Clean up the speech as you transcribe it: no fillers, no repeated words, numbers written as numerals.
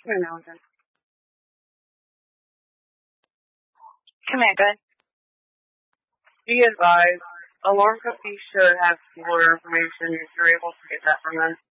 Here now, then. Come here, good. Be advised, alarm companies should have more information if you're able to get that from them.